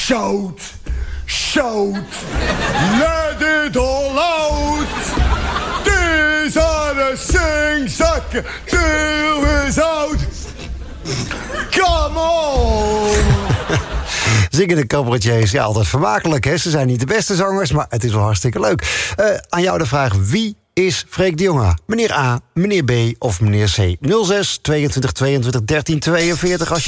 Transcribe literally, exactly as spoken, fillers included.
Shout, shout, let it all out. These are the things that can do without. Come on! Zingende cabaretiers, ja, altijd vermakelijk, hè? Ze zijn niet de beste zangers, maar het is wel hartstikke leuk. Uh, aan jou de vraag, wie is Freek de Jonge? Meneer A, meneer B of meneer C? nul zes tweeëntwintig tweeëntwintig dertien tweeënveertig als je